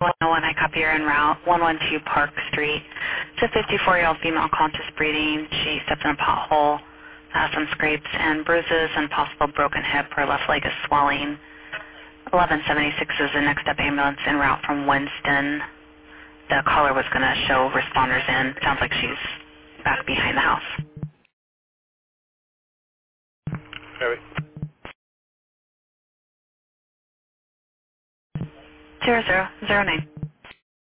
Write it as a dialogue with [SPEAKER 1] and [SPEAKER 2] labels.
[SPEAKER 1] 101, I copy her en route, 112 Park Street. It's a 54-year-old female conscious breathing. She stepped in a pothole, some scrapes and bruises, and possible broken hip. Her left leg is swelling. 1176 is the next up ambulance en route from Winston. The caller was going to show responders in. Sounds like she's back behind the house.
[SPEAKER 2] Heavy.
[SPEAKER 1] 0009.